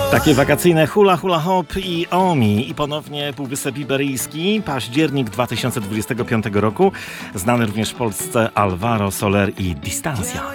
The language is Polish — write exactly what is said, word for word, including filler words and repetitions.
Takie wakacyjne Hula Hula Hop i Omi i ponownie Półwysep Iberyjski, październik dwa tysiące dwudziestego piątego roku, znany również w Polsce Alvaro Soler i Distancia.